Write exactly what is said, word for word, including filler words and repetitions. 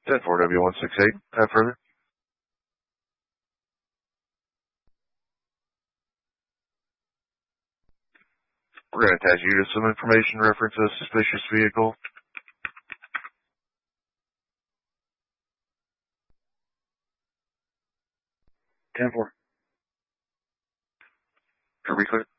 ten four W one six eight. Have further. We're going to attach you to some information reference a suspicious vehicle. ten four. Are we clear?